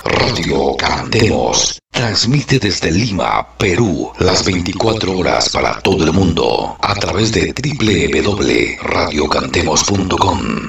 Radio Cantemos. Transmite desde Lima, Perú, las 24 horas para todo el mundo a través de www.radiocantemos.com.